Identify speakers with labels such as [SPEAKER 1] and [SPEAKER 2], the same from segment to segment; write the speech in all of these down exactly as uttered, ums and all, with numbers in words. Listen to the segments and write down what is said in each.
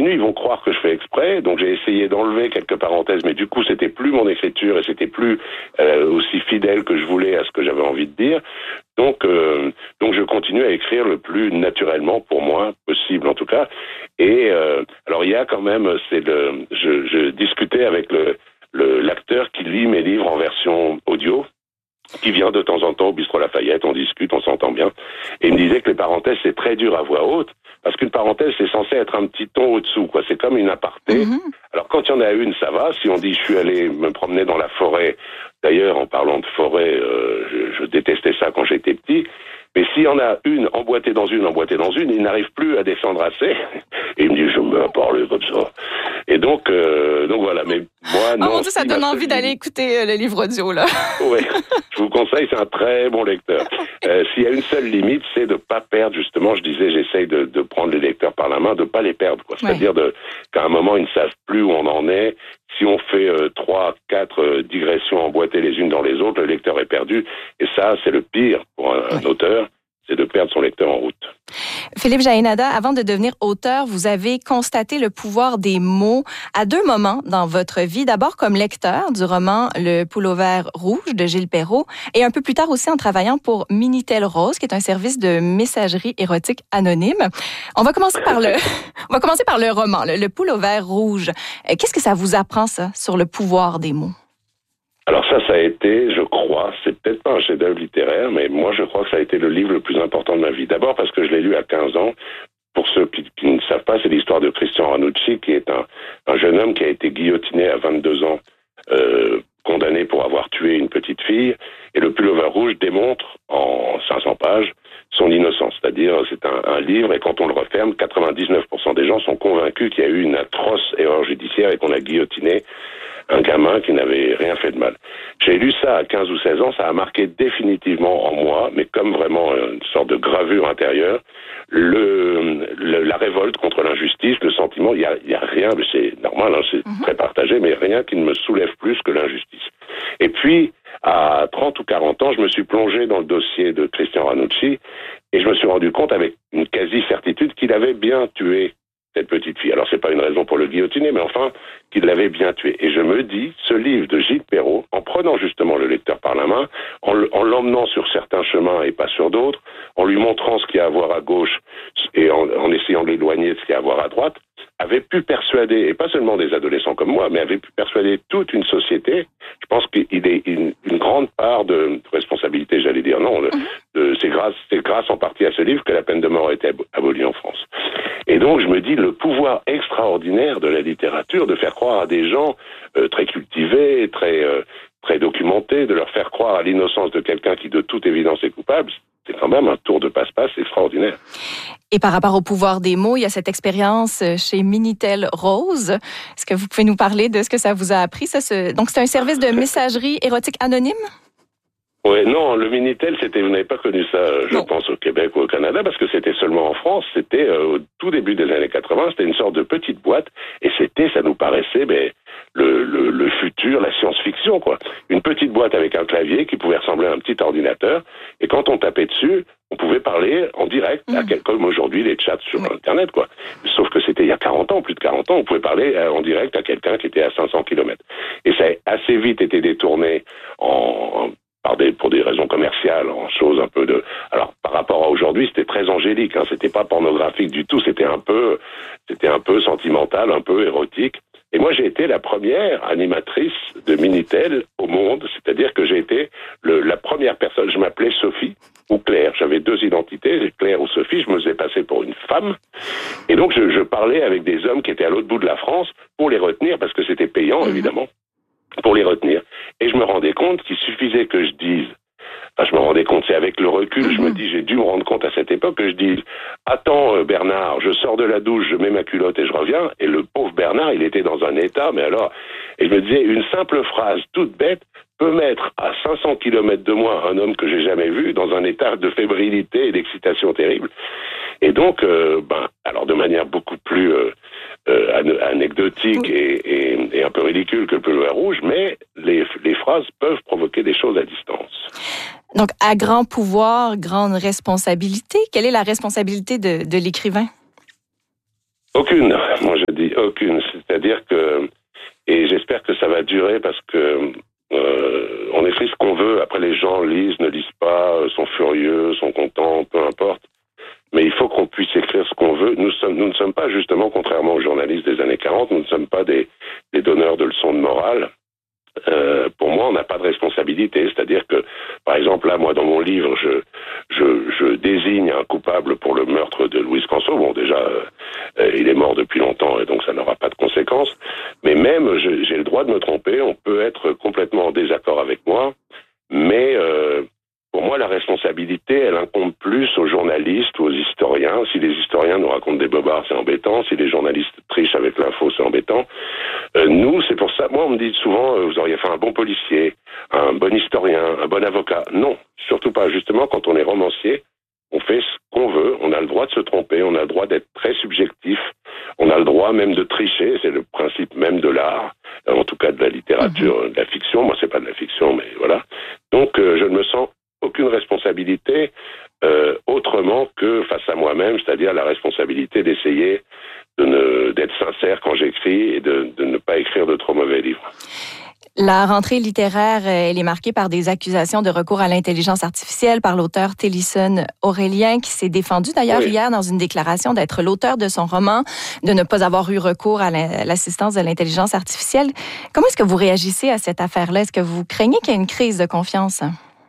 [SPEAKER 1] continue, ils vont croire que je fais exprès. Donc j'ai essayé d'enlever quelques parenthèses, mais du coup c'était plus mon écriture et c'était plus euh, aussi fidèle que je voulais à ce que j'avais envie de dire. Donc euh, donc je continue à écrire le plus naturellement pour moi possible en tout cas. Et euh, alors il y a quand même, c'est le, je, je discutais avec le, le l'acteur qui lit mes livres en version audio, qui vient de temps en temps au Bistrot Lafayette, on discute, on s'entend bien, et il me disait que les parenthèses c'est très dur à voix haute, parce qu'une parenthèse c'est censé être un petit ton au-dessous, quoi. C'est comme une aparté. Mm-hmm. Alors quand il y en a une, ça va. Si on dit je suis allé me promener dans la forêt, d'ailleurs en parlant de forêt, euh, je, je détestais ça quand j'étais petit. Mais s'il y en a une emboîtée dans une, emboîtée dans une, il n'arrive plus à descendre assez. Et il me dit, je me mets à parler comme ça. Et donc, euh, donc voilà. Mais moi, non.
[SPEAKER 2] Oh mon Dieu, ça donne envie d'aller écouter euh, le livre audio, là.
[SPEAKER 1] Oui, je vous conseille, c'est un très bon lecteur. Euh, s'il y a une seule limite, c'est de ne pas perdre, justement, je disais, j'essaye de, de prendre les lecteurs par la main, de ne pas les perdre, quoi. C'est-à-dire de, qu'à un moment, ils ne savent plus où on en est. Si on fait euh, trois, quatre euh, digressions emboîtées les unes dans les autres, le lecteur est perdu. Et ça, c'est le pire pour un, un auteur, c'est de perdre son lecteur en route.
[SPEAKER 2] Philippe Jaénada, avant de devenir auteur, vous avez constaté le pouvoir des mots à deux moments dans votre vie. D'abord comme lecteur du roman Le Pullover rouge de Gilles Perrault et un peu plus tard aussi en travaillant pour Minitel Rose, qui est un service de messagerie érotique anonyme. On va commencer par le, on va commencer par le roman, le, le Pullover rouge. Qu'est-ce que ça vous apprend, ça, sur le pouvoir des mots?
[SPEAKER 1] Alors ça, ça a été, je crois, c'est peut-être pas un chef-d'œuvre littéraire, mais moi je crois que ça a été le livre le plus important de ma vie. D'abord parce que je l'ai lu à quinze ans. Pour ceux qui, qui ne savent pas, c'est l'histoire de Christian Ranucci, qui est un, un jeune homme qui a été guillotiné à vingt-deux ans, euh, condamné pour avoir tué une petite fille. Et le Pullover rouge démontre en cinq cents pages son innocence. C'est-à-dire, c'est un, un livre, et quand on le referme, quatre-vingt-dix-neuf pour cent des gens sont convaincus qu'il y a eu une atroce erreur judiciaire et qu'on a guillotiné un gamin qui n'avait rien fait de mal. J'ai lu ça à quinze ou seize ans, ça a marqué définitivement en moi, mais comme vraiment une sorte de gravure intérieure, le, le la révolte contre l'injustice, le sentiment, il y a, il y a rien, mais c'est normal, hein, c'est mm-hmm. très partagé, mais rien qui ne me soulève plus que l'injustice. Et puis, à trente ou quarante ans, je me suis plongé dans le dossier de Christian Ranucci, et je me suis rendu compte avec une quasi-certitude qu'il avait bien tué cette petite fille. Alors, c'est pas une raison pour le guillotiner, mais enfin, qu'il l'avait bien tué. Et je me dis, ce livre de Gilles Perrault, en prenant justement le lecteur par la main, en, en l'emmenant sur certains chemins et pas sur d'autres, en lui montrant ce qu'il y a à voir à gauche et en, en essayant de l'éloigner de ce qu'il y a à voir à droite, avait pu persuader, et pas seulement des adolescents comme moi, mais avait pu persuader toute une société. Je pense qu'il est une, une grande part de responsabilité, j'allais dire. Non, de, de, c'est grâce, c'est grâce en partie à ce livre que la peine de mort a été abolie en France. Et donc, je me dis, le pouvoir extraordinaire de la littérature, de faire croire à des gens euh, très cultivés, très, euh, très documentés, de leur faire croire à l'innocence de quelqu'un qui, de toute évidence, est coupable, c'est quand même un tour de passe-passe extraordinaire.
[SPEAKER 2] Et par rapport au pouvoir des mots, il y a cette expérience chez Minitel Rose. Est-ce que vous pouvez nous parler de ce que ça vous a appris? Ça, ce... Donc, c'est un service de messagerie érotique anonyme?
[SPEAKER 1] Oui, non, le Minitel, c'était, vous n'avez pas connu ça, je non. pense, au Québec ou au Canada, parce que c'était seulement en France. C'était euh, au tout début des années quatre-vingts, c'était une sorte de petite boîte, et c'était, ça nous paraissait, mais le, le, le futur, la science-fiction, quoi. Une petite boîte avec un clavier qui pouvait ressembler à un petit ordinateur, et quand on tapait dessus, on pouvait parler en direct, mmh. à quel, comme aujourd'hui les chats sur oui. Internet, quoi. Sauf que c'était il y a quarante ans, plus de quarante ans, on pouvait parler en direct à quelqu'un qui était à cinq cents kilomètres. Et ça a assez vite été détourné en... Par des, pour des raisons commerciales, en choses un peu de... Alors, par rapport à aujourd'hui, c'était très angélique, hein, c'était pas pornographique du tout, c'était un peu, c'était un peu sentimental, un peu érotique. Et moi, j'ai été la première animatrice de Minitel au monde, c'est-à-dire que j'ai été le, la première personne, je m'appelais Sophie ou Claire, j'avais deux identités, Claire ou Sophie, je me faisais passer pour une femme, et donc je, je parlais avec des hommes qui étaient à l'autre bout de la France pour les retenir, parce que c'était payant, mmh. évidemment, pour les retenir. Et je me rendais compte qu'il suffisait que je dise, enfin je me rendais compte, c'est avec le recul, mm-hmm. je me dis, j'ai dû me rendre compte à cette époque que je dise, attends Bernard, je sors de la douche, je mets ma culotte et je reviens, et le pauvre Bernard, il était dans un état, mais alors, et je me disais, une simple phrase toute bête peut mettre à cinq cents kilomètres de moi un homme que j'ai jamais vu dans un état de fébrilité et d'excitation terrible. Et donc, euh, ben, alors de manière beaucoup plus euh, euh, anecdotique oui. et, et, et un peu ridicule que le Pullover rouge, mais les, les phrases peuvent provoquer des choses à distance.
[SPEAKER 2] Donc, à grand pouvoir, grande responsabilité. Quelle est la responsabilité de, de l'écrivain?
[SPEAKER 1] Aucune. Moi, je dis aucune. C'est-à-dire que, et j'espère que ça va durer parce que euh, on écrit ce qu'on veut. Après, les gens lisent, ne lisent pas, sont furieux, sont contents, peu importe. Mais il faut qu'on puisse écrire ce qu'on veut. Nous, sommes, nous ne sommes pas, justement, contrairement aux journalistes des années quarante, nous ne sommes pas des, des donneurs de leçons de morale. Euh, pour moi, on n'a pas de responsabilité. C'est-à-dire que, par exemple, là, moi, dans mon livre, je, je, je désigne un coupable pour le meurtre de Louise Canceau. Bon, déjà, euh, il est mort depuis longtemps et donc ça n'aura pas de conséquences. Mais même, je, j'ai le droit de me tromper. On peut être complètement en désaccord avec moi. Mais euh, pour moi, la responsabilité, elle incombe plus aux journalistes ou aux historiens. Si les historiens nous racontent des bobards, c'est embêtant. Si les journalistes trichent avec l'info, c'est embêtant. Euh, nous, c'est pour ça. Moi, on me dit souvent, euh, vous auriez fait un bon policier, un bon historien, un bon avocat. Non, surtout pas. Justement, quand on est romancier, on fait ce qu'on veut. On a le droit de se tromper. On a le droit d'être très subjectif. On a le droit même de tricher. C'est le principe même de l'art. En tout cas, de la littérature, mmh. de la fiction. Moi, c'est pas de la fiction, mais voilà. Donc, euh, je ne me sens aucune responsabilité euh, autrement que face à moi-même, c'est-à-dire la responsabilité d'essayer de ne, d'être sincère quand j'écris et de, de ne pas écrire de trop mauvais livres.
[SPEAKER 2] La rentrée littéraire, elle est marquée par des accusations de recours à l'intelligence artificielle par l'auteur Télisson Aurélien, qui s'est défendu d'ailleurs oui. hier dans une déclaration d'être l'auteur de son roman, de ne pas avoir eu recours à l'assistance de l'intelligence artificielle. Comment est-ce que vous réagissez à cette affaire-là? Est-ce que vous craignez qu'il y ait une crise de confiance?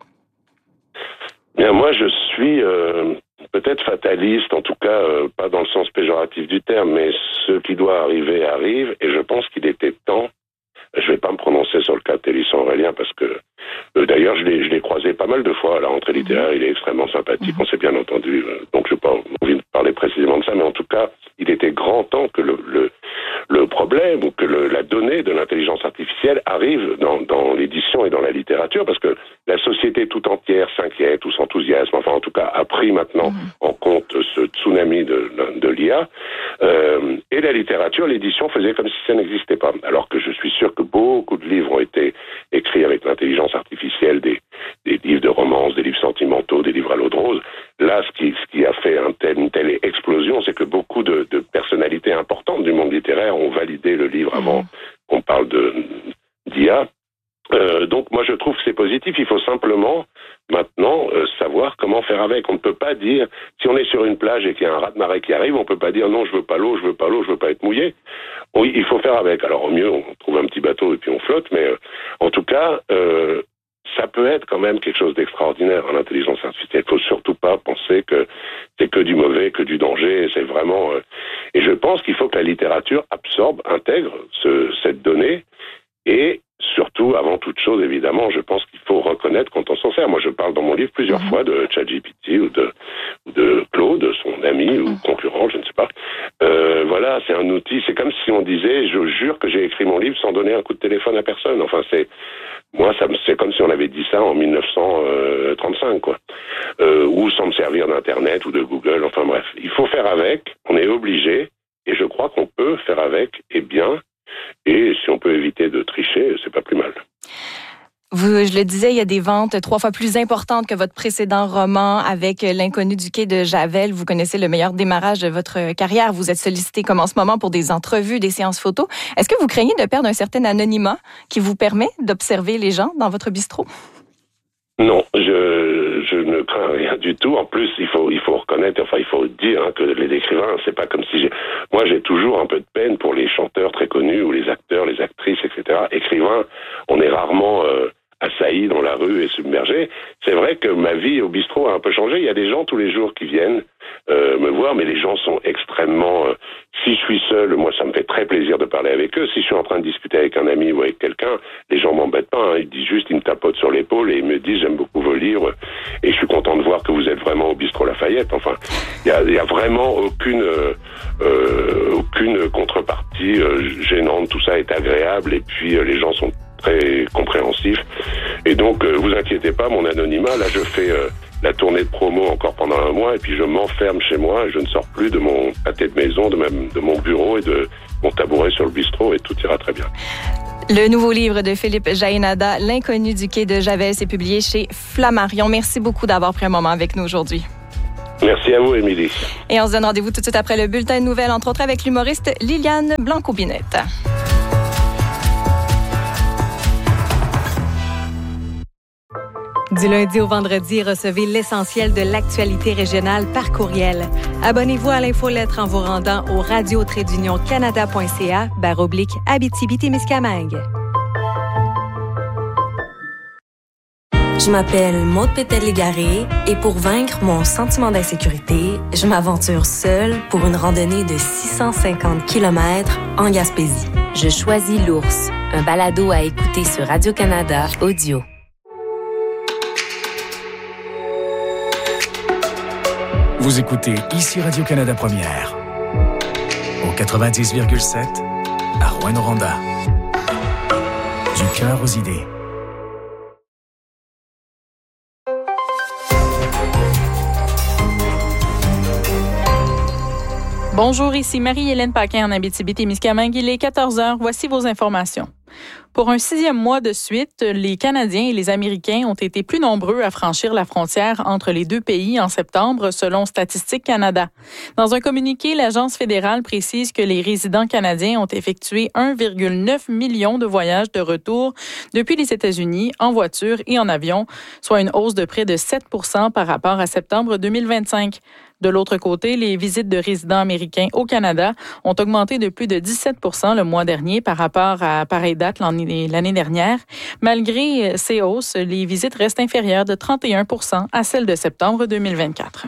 [SPEAKER 1] Bien, moi, je suis euh, peut-être fataliste, en tout cas, euh, pas dans le sens péjoratif du terme, mais ce qui doit arriver arrive, et je pense qu'il était temps. Je ne vais pas me prononcer sur le cas de Télisson Aurélien parce que, euh, d'ailleurs, je l'ai, je l'ai croisé pas mal de fois à la rentrée littéraire. Il est extrêmement sympathique, on s'est bien entendu. Euh, donc, je n'ai pas envie de parler précisément de ça, mais en tout cas, il était grand temps que le, le, le problème ou que le, la donnée de l'intelligence artificielle arrive dans, dans l'édition et dans la littérature, parce que la société tout entière s'inquiète ou s'enthousiasme, enfin, en tout cas, a pris maintenant mmh. en compte ce tsunami de, de l'I A. Euh, et la littérature, l'édition faisait comme si ça n'existait pas. Alors que je suis sûr que beaucoup de livres ont été écrits avec l'intelligence artificielle, des, des livres de romance, des livres sentimentaux, des livres à l'eau de rose. Là, ce qui, ce qui a fait un tel, une telle explosion, c'est que beaucoup de, de personnalités importantes du monde littéraire ont validé le livre avant qu'on parle de, d'I A. Euh, donc moi je trouve que c'est positif, il faut simplement maintenant euh, savoir comment faire avec. On ne peut pas dire, si on est sur une plage et qu'il y a un raz-de-marée qui arrive, on ne peut pas dire non je veux pas l'eau, je veux pas l'eau, je veux pas être mouillé. Oui, il faut faire avec. Alors au mieux on trouve un petit bateau et puis on flotte, mais euh, en tout cas euh, ça peut être quand même quelque chose d'extraordinaire en intelligence artificielle. Il ne faut surtout pas penser que c'est que du mauvais, que du danger. C'est vraiment euh... et je pense qu'il faut que la littérature absorbe, intègre ce, cette donnée. Et surtout, avant toute chose, évidemment, je pense qu'il faut reconnaître quand on s'en sert. Moi, je parle dans mon livre plusieurs mmh. fois de ChatGPT ou de, de Claude, son ami ou concurrent, je ne sais pas. Euh, voilà, c'est un outil. C'est comme si on disait, je jure que j'ai écrit mon livre sans donner un coup de téléphone à personne. Enfin, c'est moi, ça, c'est comme si on avait dit ça en mille neuf cent trente-cinq, quoi. Euh, ou sans me servir d'Internet ou de Google. Enfin bref, il faut faire avec. On est obligé, et je crois qu'on peut faire avec, et bien. Et si on peut éviter de tricher, c'est pas plus mal.
[SPEAKER 2] Vous, je le disais, il y a des ventes trois fois plus importantes que votre précédent roman avec L'inconnu du quai de Javel. Vous connaissez le meilleur démarrage de votre carrière. Vous êtes sollicité comme en ce moment pour des entrevues, des séances photos. Est-ce que vous craignez de perdre un certain anonymat qui vous permet d'observer les gens dans votre bistrot?
[SPEAKER 1] Non, je, je ne crains rien du tout. En plus, il faut, il faut reconnaître, enfin, il faut dire hein, que les écrivains, c'est pas comme si j'ai... Moi, j'ai toujours un peu de peine pour les chanteurs très connus ou les acteurs, les actrices, et cetera. Écrivains, on est rarement euh, assaillis dans la rue et submergés. C'est vrai que ma vie au bistrot a un peu changé. Il y a des gens tous les jours qui viennent euh, me voir, mais les gens sont extrêmement... Euh, si je suis seul, moi, ça me fait très plaisir de parler avec eux. Si je suis en train de discuter avec un ami ou avec quelqu'un, les gens m'embêtent pas. Hein. Ils disent juste, ils me tapotent sur l'épaule et ils me disent, j'aime beaucoup vos livres et je suis content de voir que vous êtes vraiment au bistrot Lafayette. Enfin, il y a, y a vraiment aucune, euh, euh, aucune contrepartie euh, gênante. Tout ça est agréable et puis euh, les gens sont très compréhensifs. Et donc, euh, vous inquiétez pas, mon anonymat, là, je fais... Euh, la tournée de promo encore pendant un mois et puis je m'enferme chez moi et je ne sors plus de mon pâté de maison, de, même, de mon bureau et de mon tabouret sur le bistrot et tout ira très bien.
[SPEAKER 2] Le nouveau livre de Philippe Jaénada, L'inconnu du quai de Javel, c'est publié chez Flammarion. Merci beaucoup d'avoir pris un moment avec nous aujourd'hui.
[SPEAKER 1] Merci à vous, Émilie.
[SPEAKER 2] Et on se donne rendez-vous tout de suite après le bulletin de nouvelles, entre autres avec l'humoriste Liliane Blanco-Binette.
[SPEAKER 3] Du lundi au vendredi, recevez l'essentiel de l'actualité régionale par courriel. Abonnez-vous à l'infolettre en vous rendant au radio trait d'union canada point c a barre oblique Abitibi-Témiscamingue.
[SPEAKER 4] Je m'appelle Maude Pétel-Légaré et pour vaincre mon sentiment d'insécurité, je m'aventure seule pour une randonnée de six cent cinquante kilomètres en Gaspésie.
[SPEAKER 5] Je choisis l'ours, un balado à écouter sur Radio-Canada Audio.
[SPEAKER 6] Vous écoutez ici Radio-Canada Première, au quatre-vingt-dix virgule sept à Rouyn-Noranda. Du cœur aux idées.
[SPEAKER 7] Bonjour, ici Marie-Hélène Paquin en Abitibi-Témiscamingue. Il est quatorze heures. Voici vos informations. Pour un sixième mois de suite, les Canadiens et les Américains ont été plus nombreux à franchir la frontière entre les deux pays en septembre, selon Statistique Canada. Dans un communiqué, l'agence fédérale précise que les résidents canadiens ont effectué un virgule neuf million de voyages de retour depuis les États-Unis en voiture et en avion, soit une hausse de près de sept pour cent par rapport à septembre deux mille vingt-cinq. De l'autre côté, les visites de résidents américains au Canada ont augmenté de plus de dix-sept pour cent le mois dernier par rapport à pareille date l'année, l'année dernière. Malgré ces hausses, les visites restent inférieures de trente et un pour cent à celles de septembre deux mille vingt-quatre.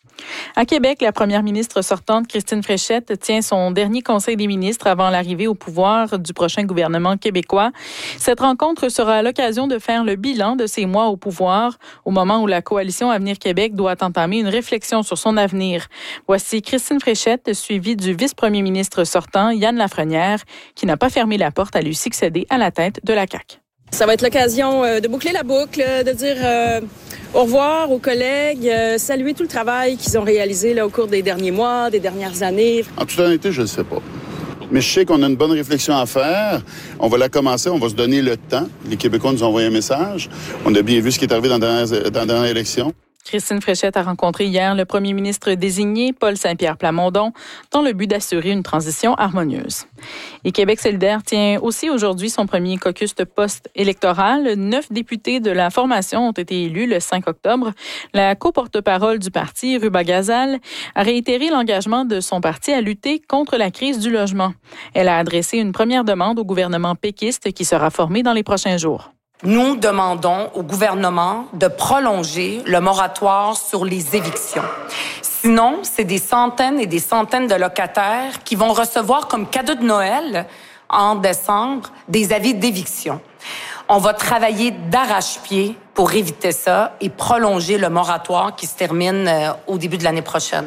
[SPEAKER 7] À Québec, la première ministre sortante, Christine Fréchette, tient son dernier conseil des ministres avant l'arrivée au pouvoir du prochain gouvernement québécois. Cette rencontre sera l'occasion de faire le bilan de ses mois au pouvoir, au moment où la coalition Avenir Québec doit entamer une réflexion sur son avenir. Voici Christine Fréchette, suivie du vice-premier ministre sortant, Yann Lafrenière, qui n'a pas fermé la porte à lui succéder à la tête de la C A Q.
[SPEAKER 8] Ça va être l'occasion de boucler la boucle, de dire euh, au revoir aux collègues, euh, saluer tout le travail qu'ils ont réalisé là, au cours des derniers mois, des dernières années.
[SPEAKER 9] En toute honnêteté, je ne sais pas. Mais je sais qu'on a une bonne réflexion à faire. On va la commencer, on va se donner le temps. Les Québécois nous ont envoyé un message. On a bien vu ce qui est arrivé dans la dernière, dans la dernière élection.
[SPEAKER 7] Christine Fréchette a rencontré hier le premier ministre désigné, Paul Saint-Pierre Plamondon, dans le but d'assurer une transition harmonieuse. Et Québec solidaire tient aussi aujourd'hui son premier caucus de post-électoral. Neuf députés de la formation ont été élus le cinq octobre. La co-porte-parole du parti, Ruba Gazal, a réitéré l'engagement de son parti à lutter contre la crise du logement. Elle a adressé une première demande au gouvernement péquiste qui sera formé dans les prochains jours.
[SPEAKER 10] Nous demandons au gouvernement de prolonger le moratoire sur les évictions. Sinon, c'est des centaines et des centaines de locataires qui vont recevoir comme cadeau de Noël en décembre des avis d'éviction. On va travailler d'arrache-pied pour éviter ça et prolonger le moratoire qui se termine au début de l'année prochaine.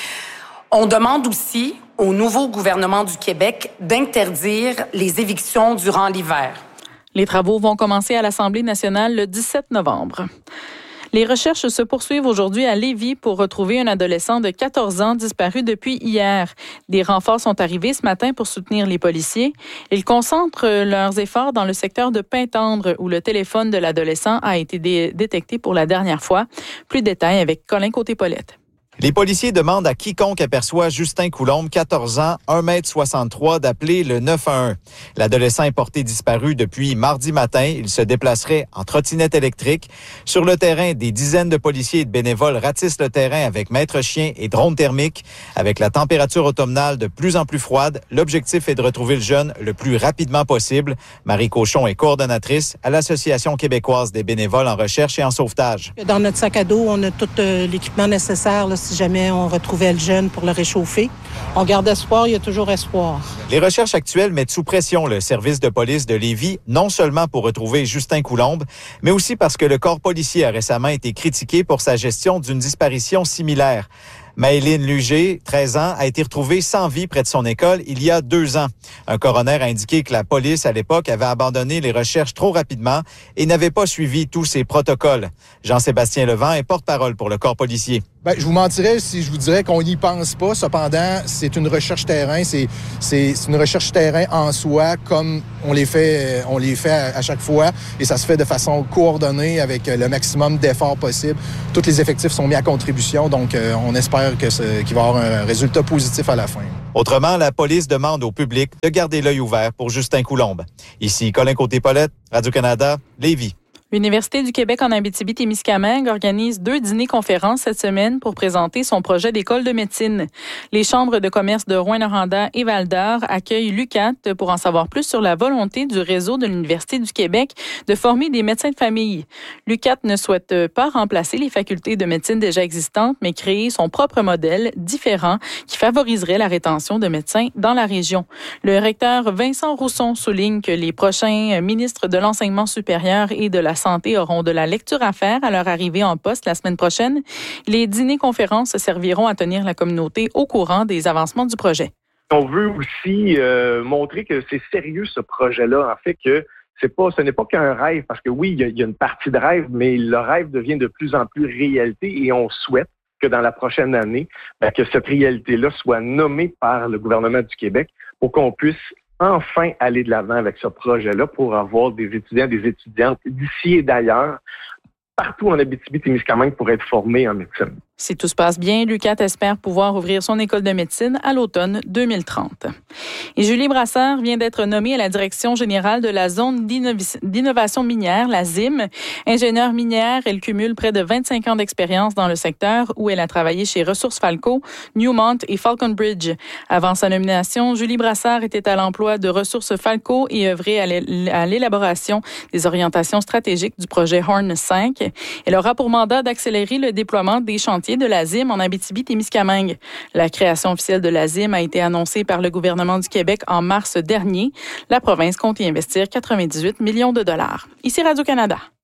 [SPEAKER 10] On demande aussi au nouveau gouvernement du Québec d'interdire les évictions durant l'hiver.
[SPEAKER 7] Les travaux vont commencer à l'Assemblée nationale le dix-sept novembre. Les recherches se poursuivent aujourd'hui à Lévis pour retrouver un adolescent de quatorze ans disparu depuis hier. Des renforts sont arrivés ce matin pour soutenir les policiers. Ils concentrent leurs efforts dans le secteur de Pintendre où le téléphone de l'adolescent a été dé- détecté pour la dernière fois. Plus de détails avec Colin Côté-Paulette.
[SPEAKER 11] Les policiers demandent à quiconque aperçoit Justin Coulombe, quatorze ans, un mètre soixante-trois, d'appeler le neuf un un. L'adolescent est porté disparu depuis mardi matin. Il se déplacerait en trottinette électrique. Sur le terrain, des dizaines de policiers et de bénévoles ratissent le terrain avec maître chien et drone thermique. Avec la température automnale de plus en plus froide, l'objectif est de retrouver le jeune le plus rapidement possible. Marie Cochon est coordonnatrice à l'Association québécoise des bénévoles en recherche et en sauvetage.
[SPEAKER 12] Dans notre sac à dos, on a tout euh, l'équipement nécessaire là, si jamais on retrouvait le jeune pour le réchauffer. On garde espoir, il y a toujours espoir.
[SPEAKER 11] Les recherches actuelles mettent sous pression le service de police de Lévis, non seulement pour retrouver Justin Coulombe, mais aussi parce que le corps policier a récemment été critiqué pour sa gestion d'une disparition similaire. Maëline Luger, treize ans, a été retrouvée sans vie près de son école il y a deux ans. Un coroner a indiqué que la police, à l'époque, avait abandonné les recherches trop rapidement et n'avait pas suivi tous ses protocoles. Jean-Sébastien Levent est porte-parole pour le corps policier.
[SPEAKER 13] Bien, je vous mentirais si je vous dirais qu'on n'y pense pas. Cependant, c'est une recherche terrain. C'est, c'est, c'est une recherche terrain en soi, comme on les fait, on les fait à, à chaque fois. Et ça se fait de façon coordonnée avec le maximum d'efforts possible. Tous les effectifs sont mis à contribution. Donc, euh, on espère que ce, qu'il va y avoir un résultat positif à la fin.
[SPEAKER 11] Autrement, la police demande au public de garder l'œil ouvert pour Justin Coulombe. Ici, Colin Côté-Paulette, Radio-Canada, Lévis.
[SPEAKER 7] L'Université du Québec en Abitibi-Témiscamingue organise deux dîners-conférences cette semaine pour présenter son projet d'école de médecine. Les chambres de commerce de Rouyn-Noranda et Val-d'Or accueillent l'U Q A T pour en savoir plus sur la volonté du réseau de l'Université du Québec de former des médecins de famille. L'U Q A T ne souhaite pas remplacer les facultés de médecine déjà existantes, mais créer son propre modèle différent qui favoriserait la rétention de médecins dans la région. Le recteur Vincent Rousson souligne que les prochains ministres de l'enseignement supérieur et de la santé auront de la lecture à faire à leur arrivée en poste la semaine prochaine. Les dîners-conférences serviront à tenir la communauté au courant des avancements du projet.
[SPEAKER 14] On veut aussi euh, montrer que c'est sérieux ce projet-là, en fait, que c'est pas, ce n'est pas qu'un rêve, parce que oui, il y, a, il y a une partie de rêve, mais le rêve devient de plus en plus réalité et on souhaite que dans la prochaine année, ben, que cette réalité-là soit nommée par le gouvernement du Québec pour qu'on puisse enfin aller de l'avant avec ce projet-là pour avoir des étudiants, des étudiantes d'ici et d'ailleurs, partout en Abitibi-Témiscamingue pour être formés en médecine.
[SPEAKER 7] Si tout se passe bien, l'U Q A T espère pouvoir ouvrir son école de médecine à l'automne deux mille trente. Et Julie Brassard vient d'être nommée à la direction générale de la zone d'innovation minière, la Z I M. Ingénieure minière, elle cumule près de vingt-cinq ans d'expérience dans le secteur où elle a travaillé chez Ressources Falco, Newmont et Falcon Bridge. Avant sa nomination, Julie Brassard était à l'emploi de Ressources Falco et œuvrait à l'élaboration des orientations stratégiques du projet Horn cinq. Elle aura pour mandat d'accélérer le déploiement des chantiers de la Z I M en Abitibi-Témiscamingue. La création officielle de la Z I M a été annoncée par le gouvernement du Québec en mars dernier. La province compte y investir quatre-vingt-dix-huit millions de dollars. Ici Radio-Canada.